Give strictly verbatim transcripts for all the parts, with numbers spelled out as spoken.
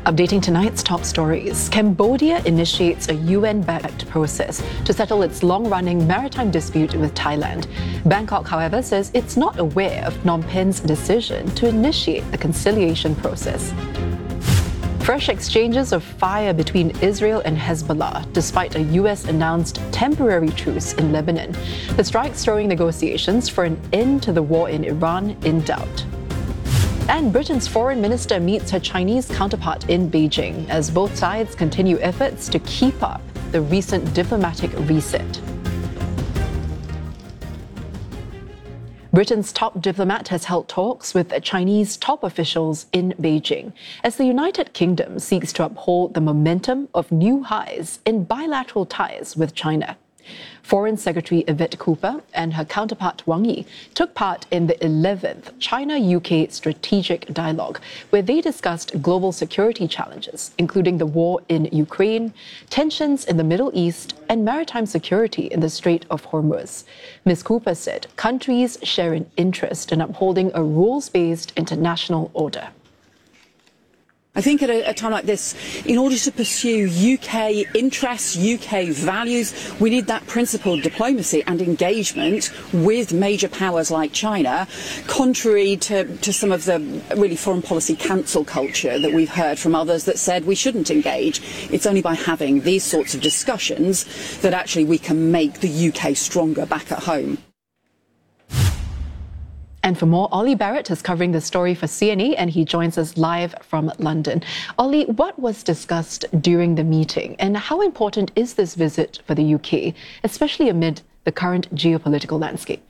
Updating tonight's top stories, Cambodia initiates a U N-backed process to settle its long-running maritime dispute with Thailand. Bangkok, however, says it's not aware of Phnom Penh's decision to initiate the conciliation process. Fresh exchanges of fire between Israel and Hezbollah, despite a U S-announced temporary truce in Lebanon. The strikes throwing negotiations for an end to the war in Iran in doubt. And Britain's foreign minister meets her Chinese counterpart in Beijing as both sides continue efforts to keep up the recent diplomatic reset. Britain's top diplomat has held talks with Chinese top officials in Beijing as the United Kingdom seeks to uphold the momentum of new highs in bilateral ties with China. Foreign Secretary Yvette Cooper and her counterpart Wang Yi took part in the eleventh China-U K Strategic Dialogue, where they discussed global security challenges, including the war in Ukraine, tensions in the Middle East, and maritime security in the Strait of Hormuz. Miz Cooper said countries share an interest in upholding a rules-based international order. I think at a, a time like this, in order to pursue U K interests, U K values, we need that principled diplomacy and engagement with major powers like China, contrary to, to some of the really foreign policy cancel culture that we've heard from others that said we shouldn't engage. It's only by having these sorts of discussions that actually we can make the U K stronger back at home. And for more, Ollie Barrett is covering the story for C N A and he joins us live from London. Ollie, what was discussed during the meeting and how important is this visit for the U K, especially amid the current geopolitical landscape?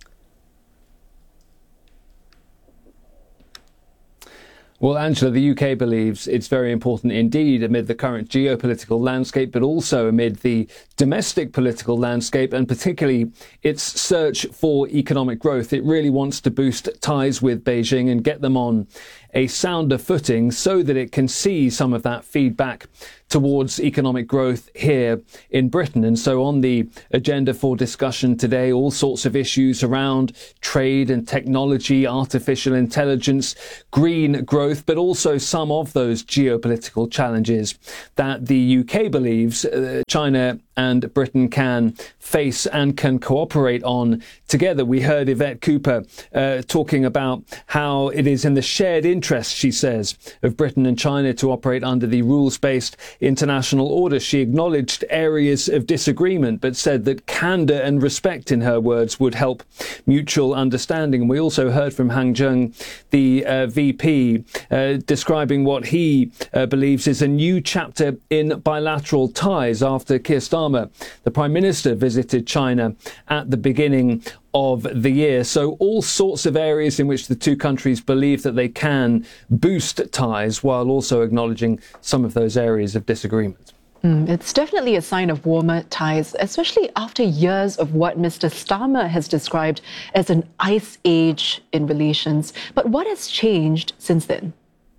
Well, Angela, the U K believes it's very important indeed amid the current geopolitical landscape, but also amid the domestic political landscape and particularly its search for economic growth. It really wants to boost ties with Beijing and get them on a sounder footing so that it can see some of that feedback towards economic growth here in Britain. And so on the agenda for discussion today, all sorts of issues around trade and technology, artificial intelligence, green growth, but also some of those geopolitical challenges that the U K believes uh, China and Britain can face and can cooperate on together. We heard Yvette Cooper uh, talking about how it is in the shared interest, she says, of Britain and China to operate under the rules-based international order. She acknowledged areas of disagreement, but said that candour and respect, in her words, would help mutual understanding. We also heard from Han Zheng, the uh, V P, uh, describing what he uh, believes is a new chapter in bilateral ties after Keir Starmer, the Prime Minister, visited China at the beginning of the year. So all sorts of areas in which the two countries believe that they can boost ties while also acknowledging some of those areas of disagreement. Mm, it's definitely a sign of warmer ties, especially after years of what Mister Starmer has described as an ice age in relations. But what has changed since then?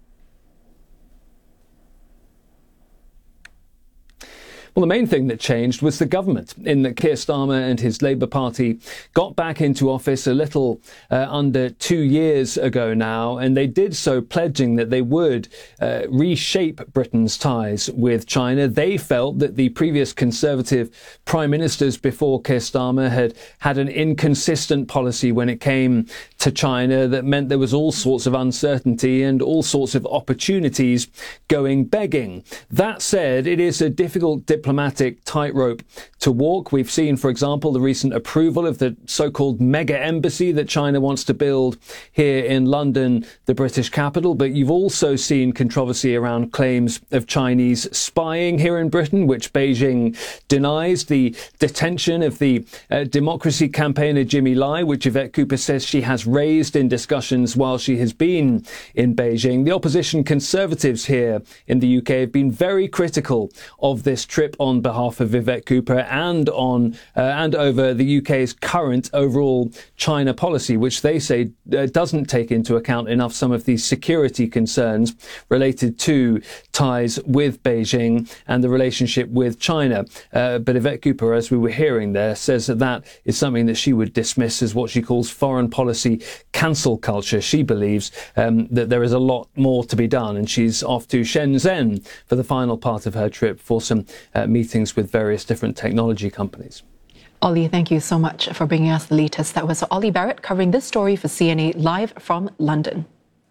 Well, the main thing that changed was the government, in that Keir Starmer and his Labour Party got back into office a little uh, under two years ago now, and they did so pledging that they would uh, reshape Britain's ties with China. They felt that the previous Conservative Prime Ministers before Keir Starmer had had an inconsistent policy when it came to China that meant there was all sorts of uncertainty and all sorts of opportunities going begging. That said, it is a difficult diplomatic tightrope to walk. We've seen, for example, the recent approval of the so-called mega embassy that China wants to build here in London, the British capital. But you've also seen controversy around claims of Chinese spying here in Britain, which Beijing denies. The detention of the uh, democracy campaigner Jimmy Lai, which Yvette Cooper says she has raised in discussions while she has been in Beijing. The opposition Conservatives here in the U K have been very critical of this trip trip on behalf of Vivek Cooper and on uh, and over the U K's current overall China policy, which they say uh, doesn't take into account enough some of these security concerns related to ties with Beijing and the relationship with China. Uh, but Yvette Cooper, as we were hearing there, says that that is something that she would dismiss as what she calls foreign policy cancel culture. She believes um, that there is a lot more to be done, and she's off to Shenzhen for the final part of her trip for some uh, meetings with various different technology companies. Ollie, thank you so much for bringing us the latest. That was Ollie Barrett covering this story for C N A live from London.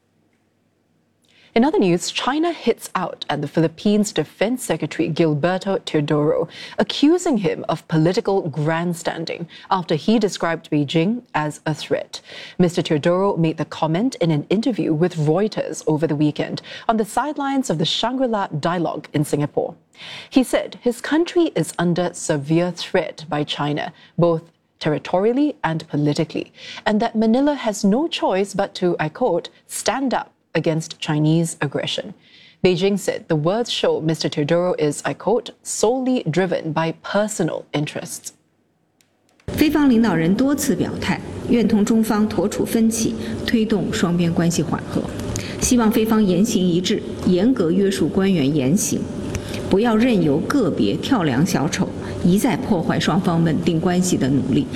In other news, China hits out at the Philippines Defense Secretary Gilberto Teodoro, accusing him of political grandstanding after he described Beijing as a threat. Mister Teodoro made the comment in an interview with Reuters over the weekend on the sidelines of the Shangri-La Dialogue in Singapore. He said his country is under severe threat by China, both territorially and politically, and that Manila has no choice but to, I quote, stand up against Chinese aggression. Beijing said the words show Mister Teodoro is, I quote, solely driven by personal interests. 菲方领导人多次表态，愿同中方妥处分歧，推动双边关系缓和。希望菲方言行一致，严格约束官员言行，不要任由个别跳梁小丑一再破坏双方稳定关系的努力。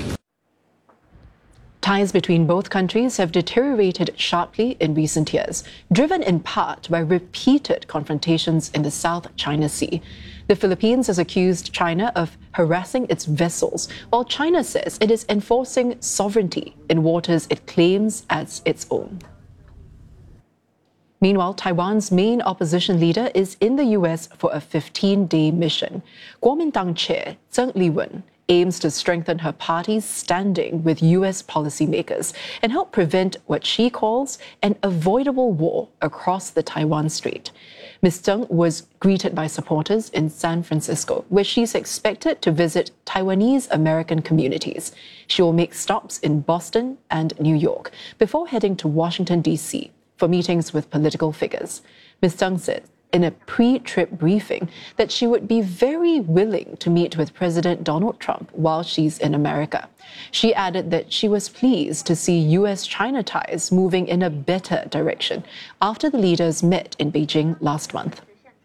Ties between both countries have deteriorated sharply in recent years, driven in part by repeated confrontations in the South China Sea. The Philippines has accused China of harassing its vessels, while China says it is enforcing sovereignty in waters it claims as its own. Meanwhile, Taiwan's main opposition leader is in the U S for a fifteen-day mission. Kuomintang chair Tseng Li-wen aims to strengthen her party's standing with U S policymakers and help prevent what she calls an avoidable war across the Taiwan Strait. Miz Tseng was greeted by supporters in San Francisco, where she's expected to visit Taiwanese American communities. She will make stops in Boston and New York before heading to Washington, D C for meetings with political figures. Miz Tseng said in a pre-trip briefing that she would be very willing to meet with President Donald Trump while she's in America. She added that she was pleased to see U S China ties moving in a better direction after the leaders met in Beijing last month.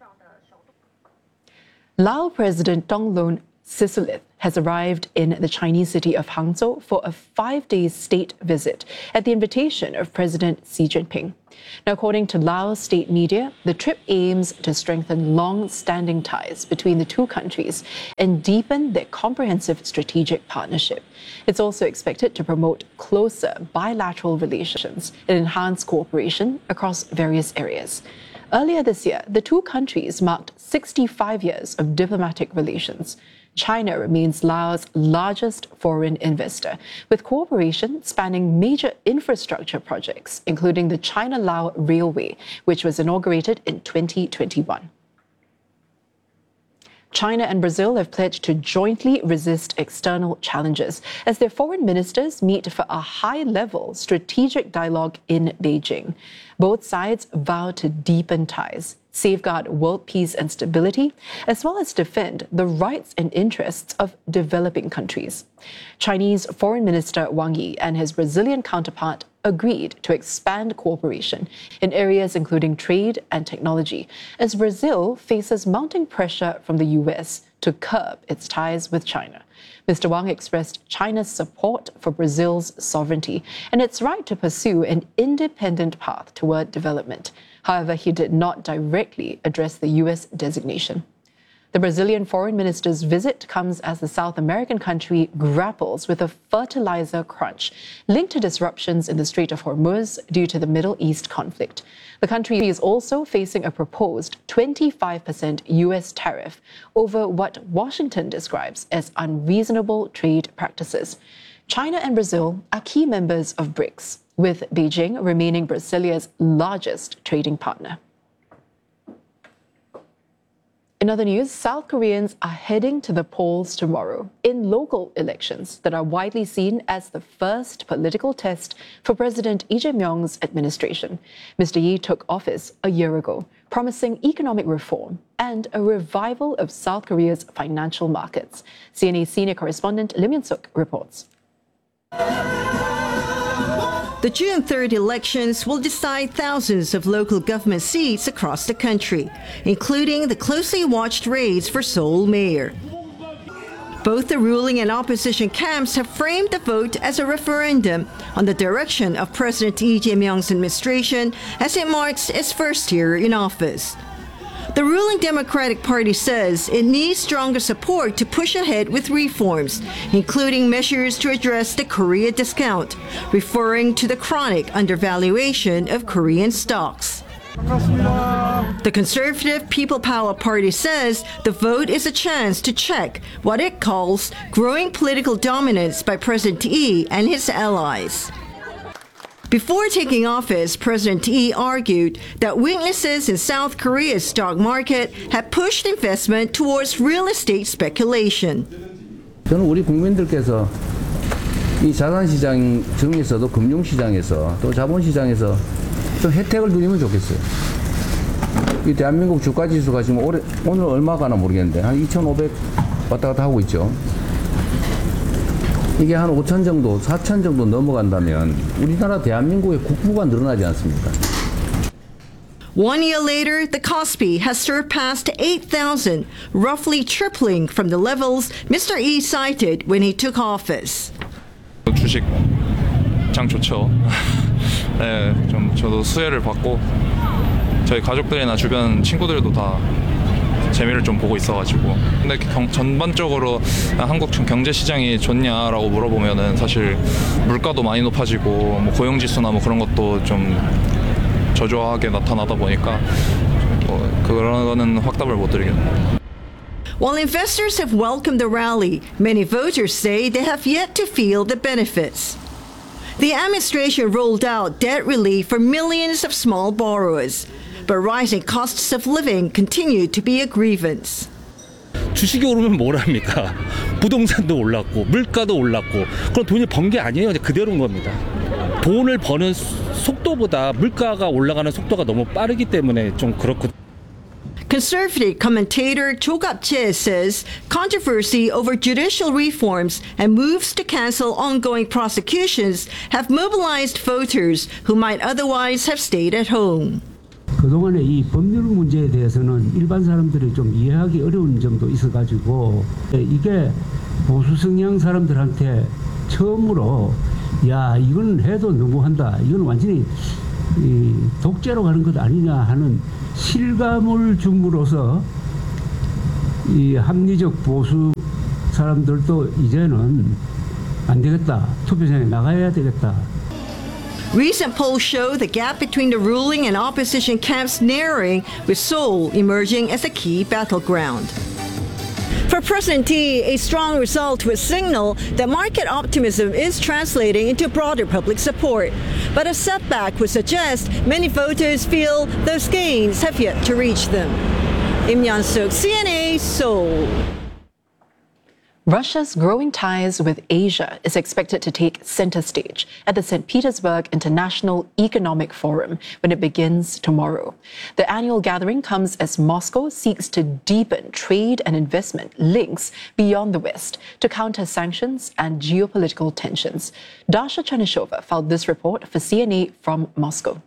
Lao President Thongloun Sisoulith has arrived in the Chinese city of Hangzhou for a five-day state visit at the invitation of President Xi Jinping. Now, according to Laos state media, the trip aims to strengthen long-standing ties between the two countries and deepen their comprehensive strategic partnership. It's also expected to promote closer bilateral relations and enhance cooperation across various areas. Earlier this year, the two countries marked sixty-five years of diplomatic relations. China remains Laos' largest foreign investor, with cooperation spanning major infrastructure projects, including the China-Lao Railway, which was inaugurated in twenty twenty-one. China and Brazil have pledged to jointly resist external challenges as their foreign ministers meet for a high-level strategic dialogue in Beijing. Both sides vow to deepen ties, safeguard world peace and stability, as well as defend the rights and interests of developing countries. Chinese Foreign Minister Wang Yi and his Brazilian counterpart agreed to expand cooperation in areas including trade and technology, as Brazil faces mounting pressure from the U S to curb its ties with China. Mister Wang expressed China's support for Brazil's sovereignty and its right to pursue an independent path toward development. However, he did not directly address the U S designation. The Brazilian foreign minister's visit comes as the South American country grapples with a fertilizer crunch linked to disruptions in the Strait of Hormuz due to the Middle East conflict. The country is also facing a proposed twenty-five percent U S tariff over what Washington describes as unreasonable trade practices. China and Brazil are key members of BRICS, with Beijing remaining Brazilia's largest trading partner. In other news, South Koreans are heading to the polls tomorrow in local elections that are widely seen as the first political test for President Lee Jae-myung's administration. Mister Lee took office a year ago, promising economic reform and a revival of South Korea's financial markets. C N A senior correspondent Lim Yun-suk reports. The June third elections will decide thousands of local government seats across the country, including the closely watched race for Seoul mayor. Both the ruling and opposition camps have framed the vote as a referendum on the direction of President Lee Jae-myung's administration as it marks its first year in office. The ruling Democratic Party says it needs stronger support to push ahead with reforms, including measures to address the Korea discount, referring to the chronic undervaluation of Korean stocks. The conservative People Power Party says the vote is a chance to check what it calls growing political dominance by President Lee and his allies. Before taking office, President Lee argued that weaknesses in South Korea's stock market had pushed investment towards real estate speculation. 저는 우리 국민들께서 이 자산시장 중에서도 금융시장에서 또 자본시장에서 좀 혜택을 누리면 좋겠어요. 이 대한민국 주가지수가 지금 올해, 오늘 얼마 가나 모르겠는데 한 이천오백 왔다 갔다 하고 있죠. 이게 한 오천 정도, 사천 정도 넘어간다면 우리나라 대한민국의 국부가 늘어나지 않습니까? One year later, the Kospi has surpassed eight thousand, roughly tripling from the levels Mister Lee cited when he took office. 주식 장 좋죠. 네, 좀 저도 수혜를 받고 저희 가족들이나 주변 친구들도 다 재미를 좀 보고 있어가지고. 근데 경, 전반적으로 한국 경제 시장이 좋냐라고 물어보면은 사실 물가도 많이 높아지고 뭐 고용 지수나 뭐 그런 것도 좀 저조하게 나타나다 보니까 뭐 그런 거는 확답을 못 드리겠네요. While investors have welcomed the rally, many voters say they have yet to feel the benefits. The administration rolled out debt relief for millions of small borrowers, but rising costs of living continue to be a grievance. 주식이 오르면 뭘 합니까? 부동산도 올랐고 물가도 올랐고 그럼 돈을 번 게 아니에요. 그대로인 겁니다. 돈을 버는 속도보다 물가가 올라가는 속도가 너무 빠르기 때문에 좀 그렇고. Conservative commentator Cho Gap-chae says controversy over judicial reforms and moves to cancel ongoing prosecutions have mobilized voters who might otherwise have stayed at home. 그동안에 이 법률 문제에 대해서는 일반 사람들이 좀 이해하기 어려운 점도 있어가지고 이게 보수 성향 사람들한테 처음으로 야 이건 해도 너무한다. 이건 완전히 이 독재로 가는 것 아니냐 하는 실감을 줌으로써 이 합리적 보수 사람들도 이제는 안 되겠다. 투표장에 나가야 되겠다. Recent polls show the gap between the ruling and opposition camps narrowing, with Seoul emerging as a key battleground. For President Lee, a strong result would signal that market optimism is translating into broader public support. But a setback would suggest many voters feel those gains have yet to reach them. Lim Yun-suk, C N A, Seoul. Russia's growing ties with Asia is expected to take center stage at the Saint Petersburg International Economic Forum when it begins tomorrow. The annual gathering comes as Moscow seeks to deepen trade and investment links beyond the West to counter sanctions and geopolitical tensions. Dasha Chernyshova filed this report for C N A from Moscow.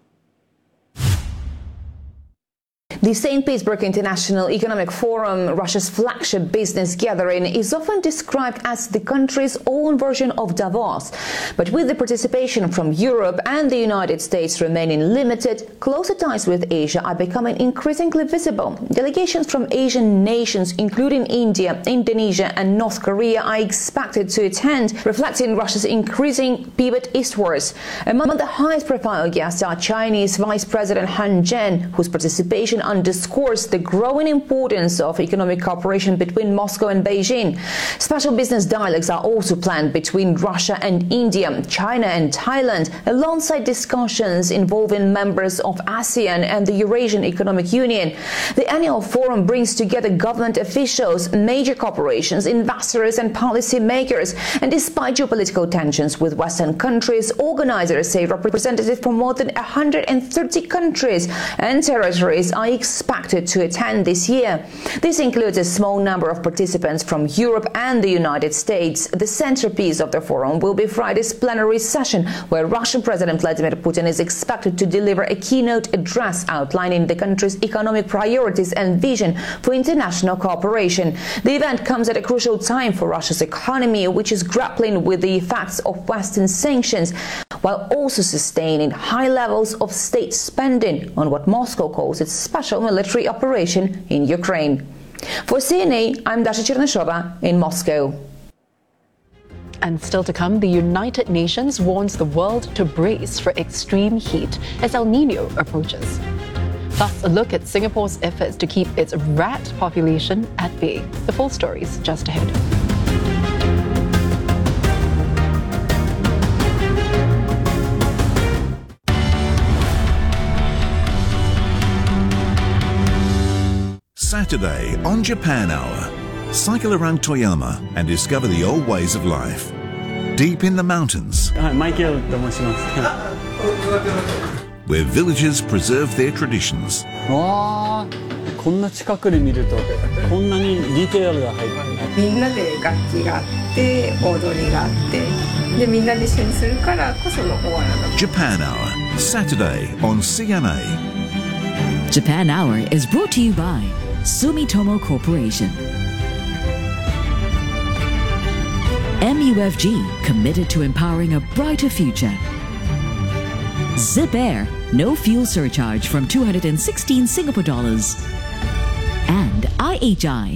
The Saint Petersburg International Economic Forum, Russia's flagship business gathering, is often described as the country's own version of Davos. But with the participation from Europe and the United States remaining limited, closer ties with Asia are becoming increasingly visible. Delegations from Asian nations, including India, Indonesia and North Korea, are expected to attend, reflecting Russia's increasing pivot eastwards. Among the highest-profile guests are Chinese Vice President Han Zheng, whose participation underscores the growing importance of economic cooperation between Moscow and Beijing. Special business dialogues are also planned between Russia and India, China and Thailand, alongside discussions involving members of ASEAN and the Eurasian Economic Union. The annual forum brings together government officials, major corporations, investors and policy makers. And despite geopolitical tensions with Western countries, organizers say representatives from more than one hundred thirty countries and territories are expected to attend this year. This includes a small number of participants from Europe and the United States. The centerpiece of the forum will be Friday's plenary session, where Russian President Vladimir Putin is expected to deliver a keynote address outlining the country's economic priorities and vision for international cooperation. The event comes at a crucial time for Russia's economy, which is grappling with the effects of Western sanctions, while also sustaining high levels of state spending on what Moscow calls its special military operation in Ukraine. For C N A, I'm Dasha Chernyshova in Moscow. And still to come, the United Nations warns the world to brace for extreme heat as El Nino approaches. Plus, a look at Singapore's efforts to keep its rat population at bay. The full story's just ahead. Saturday on Japan Hour. Cycle around Toyama and discover the old ways of life. Deep in the mountains, where villagers preserve their traditions. わー、こんな近くで見るとこんなにディテールが入ってる。みんなで楽器があって踊りがあってでみんなで一緒にするからこそのおわらだ。 Japan Hour, Saturday on C N A. Japan Hour is brought to you by Sumitomo Corporation. M U F G, committed to empowering a brighter future. Zip Air, no fuel surcharge from two hundred sixteen Singapore dollars. And I H I.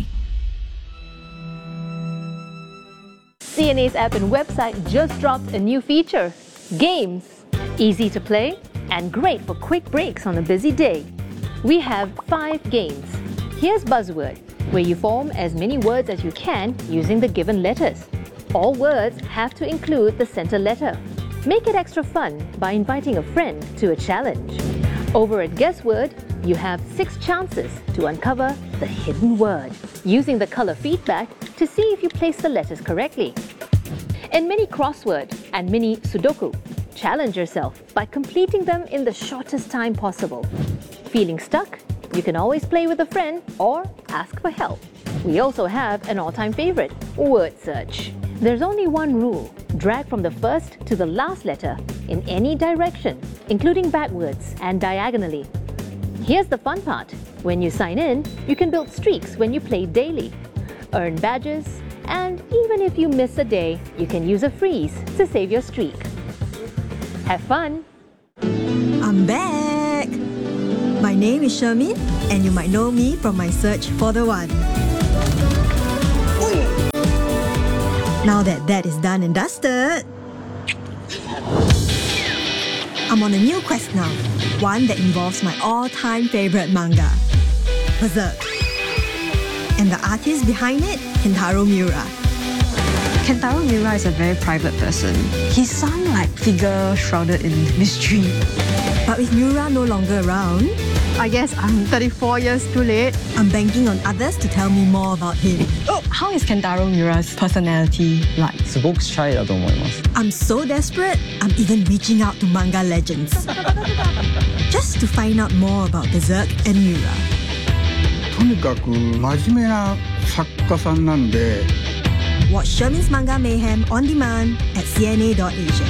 C N A's app and website just dropped a new feature, Games. Easy to play and great for quick breaks on a busy day. We have five games. Here's Buzzword, where you form as many words as you can using the given letters. All words have to include the center letter. Make it extra fun by inviting a friend to a challenge. Over at Guessword, you have six chances to uncover the hidden word, using the color feedback to see if you place the letters correctly. In Mini Crossword and Mini Sudoku, challenge yourself by completing them in the shortest time possible. Feeling stuck? You can always play with a friend or ask for help. We also have an all-time favorite, Word Search. There's only one rule. Drag from the first to the last letter in any direction, including backwards and diagonally. Here's the fun part. When you sign in, you can build streaks when you play daily, earn badges, and even if you miss a day, you can use a freeze to save your streak. Have fun! I'm back! My name is Shermin, and you might know me from my search for the one. Now that that is done and dusted, I'm on a new quest now, one that involves my all-time favorite manga, Berserk. And the artist behind it, Kentaro Miura. Kentaro Miura is a very private person. He's some like figure shrouded in mystery. But with Miura no longer around, I guess I'm thirty-four years too late. I'm banking on others to tell me more about him. Oh, how is Kentaro Miura's personality like? すごくシャイだと思います。 I'm so desperate, I'm even reaching out to manga legends. Just to find out more about Berserk and Miura. とにかく真面目な作家さんなんで。 Watch Shermin's Manga Mayhem on demand at C N A dot Asia.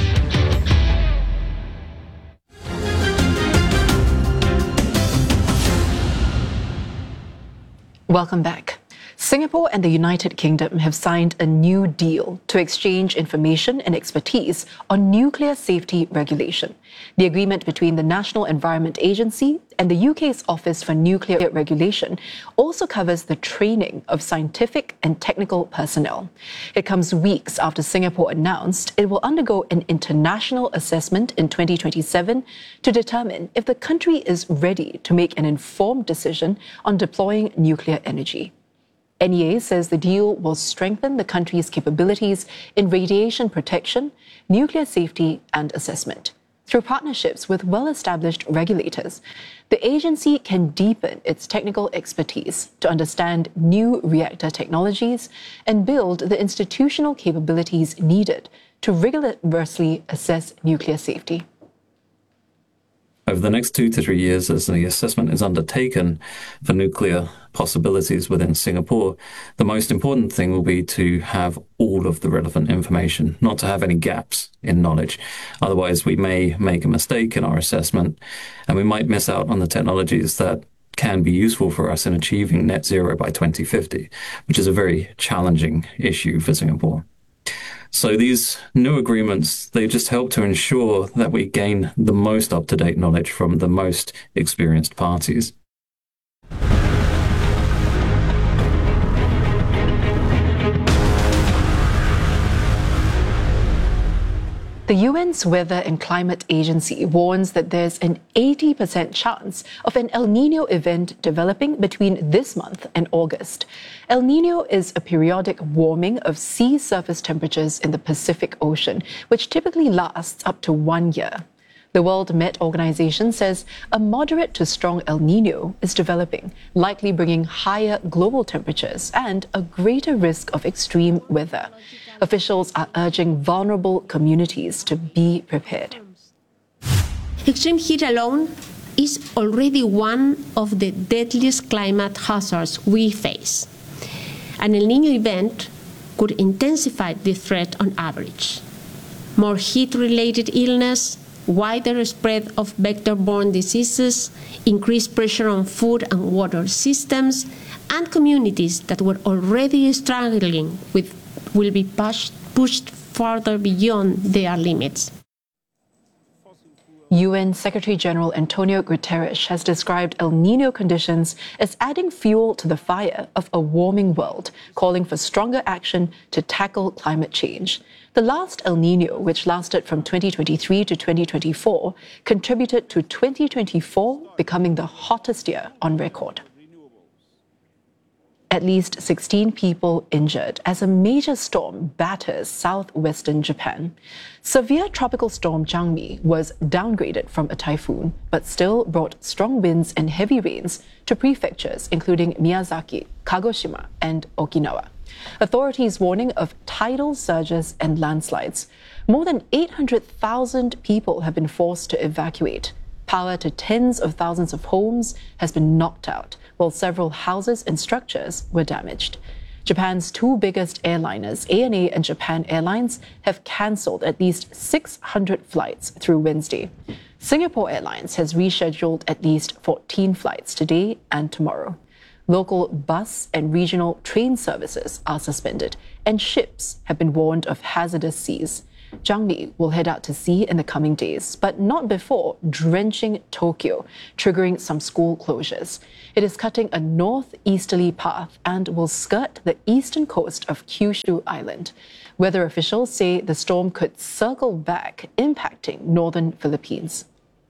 Welcome back. Singapore and the United Kingdom have signed a new deal to exchange information and expertise on nuclear safety regulation. The agreement between the National Environment Agency and the U K's Office for Nuclear Regulation also covers the training of scientific and technical personnel. It comes weeks after Singapore announced it will undergo an international assessment in twenty twenty-seven to determine if the country is ready to make an informed decision on deploying nuclear energy. N E A says the deal will strengthen the country's capabilities in radiation protection, nuclear safety and assessment. Through partnerships with well-established regulators, the agency can deepen its technical expertise to understand new reactor technologies and build the institutional capabilities needed to rigorously assess nuclear safety. Over the next two to three years, as the assessment is undertaken for nuclear possibilities within Singapore, the most important thing will be to have all of the relevant information, not to have any gaps in knowledge. Otherwise, we may make a mistake in our assessment, and we might miss out on the technologies that can be useful for us in achieving net zero by twenty fifty, which is a very challenging issue for Singapore. So these new agreements, they just help to ensure that we gain the most up-to-date knowledge from the most experienced parties. The U N's Weather and Climate Agency warns that there's an eighty percent chance of an El Niño event developing between this month and August. El Niño is a periodic warming of sea surface temperatures in the Pacific Ocean, which typically lasts up to one year. The World Met Organization says a moderate to strong El Niño is developing, likely bringing higher global temperatures and a greater risk of extreme weather. Officials are urging vulnerable communities to be prepared. Extreme heat alone is already one of the deadliest climate hazards we face. An El Niño event could intensify the threat on average. More heat-related illness, wider spread of vector-borne diseases, increased pressure on food and water systems, and communities that were already struggling with will be pushed, pushed further beyond their limits. U N Secretary-General Antonio Guterres has described El Niño conditions as adding fuel to the fire of a warming world, calling for stronger action to tackle climate change. The last El Niño, which lasted from twenty twenty-three to twenty twenty-four, contributed to twenty twenty-four becoming the hottest year on record. At least sixteen people injured as a major storm batters southwestern Japan. Severe tropical storm Changmi was downgraded from a typhoon, but still brought strong winds and heavy rains to prefectures including Miyazaki, Kagoshima, and Okinawa. Authorities warning of tidal surges and landslides. More than eight hundred thousand people have been forced to evacuate. Power to tens of thousands of homes has been knocked out, while several houses and structures were damaged. Japan's two biggest airliners, A N A and Japan Airlines, have cancelled at least six hundred flights through Wednesday. Singapore Airlines has rescheduled at least fourteen flights today and tomorrow. Local bus and regional train services are suspended, and ships have been warned of hazardous seas. Changmi will head out to sea in the coming days, but not before drenching Tokyo, triggering some school closures. It is cutting a northeasterly path and will skirt the eastern coast of Kyushu Island. Weather officials say the storm could circle back, impacting northern Philippines.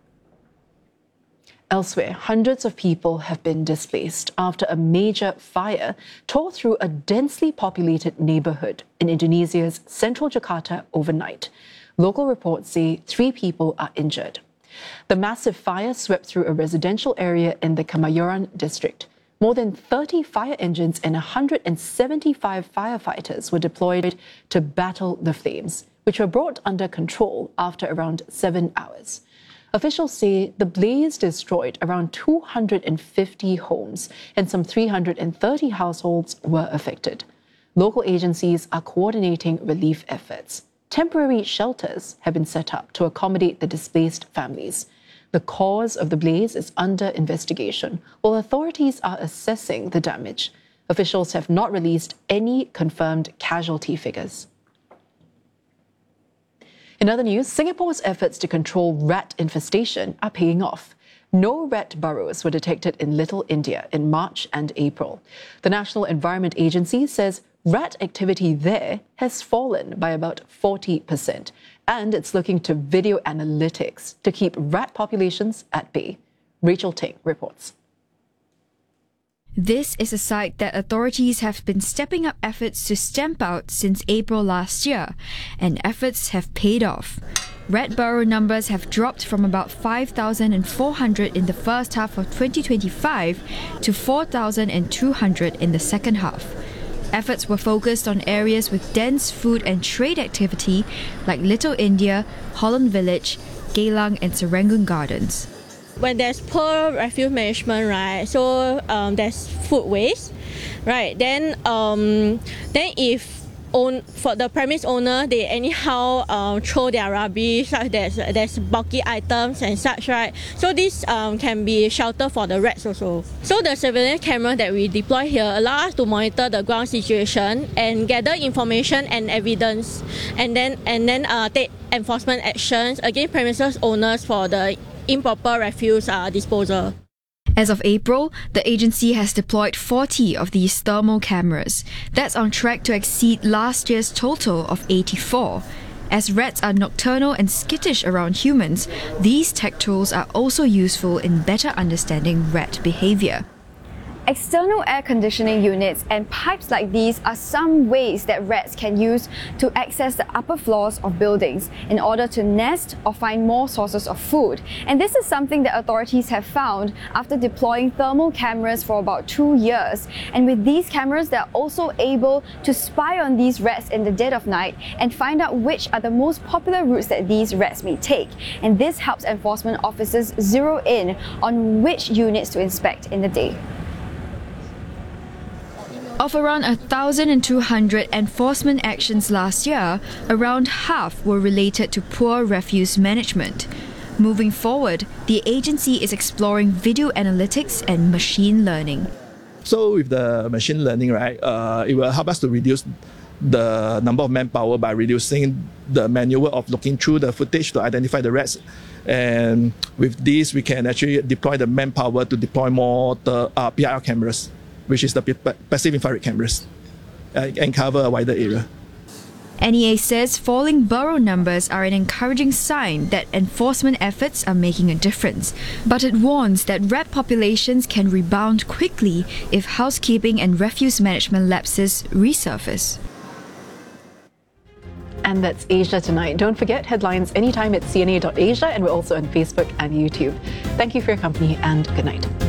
Elsewhere, hundreds of people have been displaced after a major fire tore through a densely populated neighborhood in Indonesia's central Jakarta overnight. Local reports say three people are injured. The massive fire swept through a residential area in the Kemayoran district. More than thirty fire engines and one hundred seventy-five firefighters were deployed to battle the flames, which were brought under control after around seven hours. Officials say the blaze destroyed around two hundred fifty homes and some three hundred thirty households were affected. Local agencies are coordinating relief efforts. Temporary shelters have been set up to accommodate the displaced families. The cause of the blaze is under investigation, while authorities are assessing the damage. Officials have not released any confirmed casualty figures. In other news, Singapore's efforts to control rat infestation are paying off. No rat burrows were detected in Little India in March and April. The National Environment Agency says rat activity there has fallen by about forty percent, and it's looking to video analytics to keep rat populations at bay. Rachel Ting reports. This is a site that authorities have been stepping up efforts to stamp out since April last year, and efforts have paid off. Rat burrow numbers have dropped from about five thousand four hundred in the first half of twenty twenty-five to four thousand two hundred in the second half. Efforts were focused on areas with dense food and trade activity like Little India, Holland Village, Geylang and Serangoon Gardens. When there's poor refuse management, right, so um, there's food waste, right, then um, then if own, for the premise owner, they anyhow um, throw their rubbish, such there's, there's bulky items and such, right, so this um, can be shelter for the rats also. So the surveillance camera that we deploy here allow us to monitor the ground situation and gather information and evidence, and then, and then uh, take enforcement actions against premises owners for the improper refuse uh, disposal. As of April, the agency has deployed forty of these thermal cameras. That's on track to exceed last year's total of eighty-four. As rats are nocturnal and skittish around humans, these tech tools are also useful in better understanding rat behavior. External air conditioning units and pipes like these are some ways that rats can use to access the upper floors of buildings in order to nest or find more sources of food. And this is something that authorities have found after deploying thermal cameras for about two years. And with these cameras, they're also able to spy on these rats in the dead of night and find out which are the most popular routes that these rats may take. And this helps enforcement officers zero in on which units to inspect in the day. Of around one thousand two hundred enforcement actions last year, around half were related to poor refuse management. Moving forward, the agency is exploring video analytics and machine learning. So with the machine learning, right, uh, it will help us to reduce the number of manpower by reducing the manual of looking through the footage to identify the rats. And with this, we can actually deploy the manpower to deploy more the uh, P I R cameras, which is the passive infrared cameras, uh, and cover a wider area. N E A says falling burrow numbers are an encouraging sign that enforcement efforts are making a difference. But it warns that rat populations can rebound quickly if housekeeping and refuse management lapses resurface. And that's Asia Tonight. Don't forget headlines anytime at C N A dot asia, and we're also on Facebook and YouTube. Thank you for your company and good night.